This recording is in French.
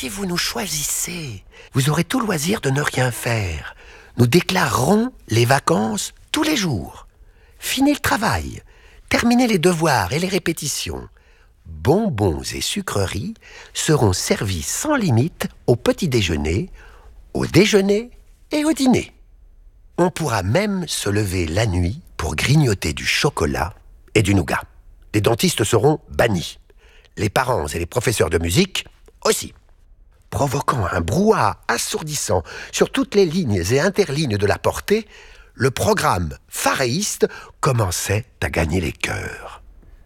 si vous nous choisissez, vous aurez tout loisir de ne rien faire. Nous déclarerons les vacances tous les jours. Fini le travail, terminez les devoirs et les répétitions. Bonbons et sucreries seront servis sans limite au petit déjeuner, au déjeuner et au dîner. On pourra même se lever la nuit pour grignoter du chocolat et du nougat. Les dentistes seront bannis. Les parents et les professeurs de musique aussi. Provoquant un brouhaha assourdissant sur toutes les lignes et interlignes de la portée, le programme pharéiste commençait à gagner les cœurs.